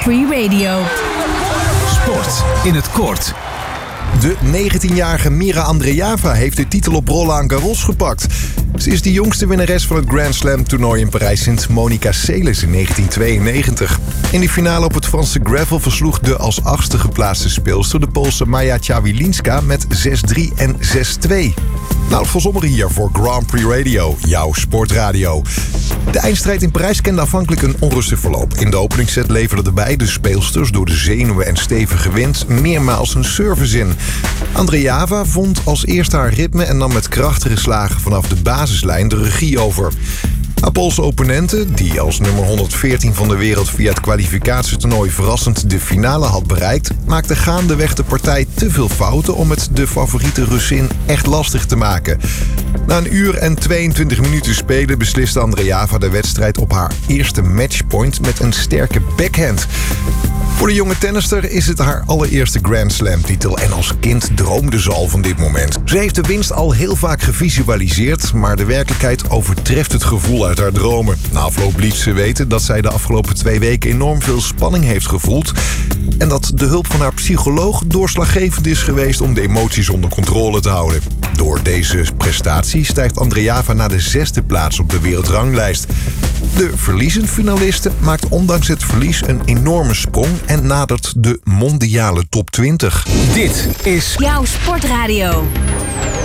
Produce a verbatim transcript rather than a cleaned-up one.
Free Radio. Sport in het kort. De negentienjarige Mira Andreeva heeft de titel op Roland Garros gepakt. Ze is de jongste winnares van het Grand Slam toernooi in Parijs sinds Monica Seles in negentien tweeënnegentig. In de finale op het Franse gravel versloeg de als achtste geplaatste speelster de Poolse Maja Ciawilinska met zes drie en zes twee. Nou, Van Sommer hier voor Grand Prix Radio, jouw sportradio. De eindstrijd in Parijs kende afhankelijk een onrustig verloop. In de openingsset leverden de beide speelsters door de zenuwen en stevige wind meermaals een service in. Andreeva vond als eerste haar ritme en nam met krachtige slagen vanaf de basislijn de regie over. Haar Poolse opponente, die als nummer honderdveertien van de wereld via het kwalificatietoernooi verrassend de finale had bereikt, maakte gaandeweg de partij te veel fouten om het de favoriete Russin echt lastig te maken. Na een uur en tweeëntwintig minuten spelen besliste Andreeva de wedstrijd op haar eerste matchpoint met een sterke backhand. Voor de jonge tennister is het haar allereerste Grand Slam-titel en als kind droomde ze al van dit moment. Ze heeft de winst al heel vaak gevisualiseerd, maar de werkelijkheid overtreft het gevoel uit haar dromen. Na afloop liet ze weten dat zij de afgelopen twee weken enorm veel spanning heeft gevoeld en dat de hulp van haar psycholoog doorslaggevend is geweest om de emoties onder controle te houden. Door deze prestatie stijgt Andreeva naar de zesde plaats op de wereldranglijst. De verliezend finaliste maakt ondanks het verlies een enorme sprong en nadert de mondiale top twintig. Dit is Jouw sportradio.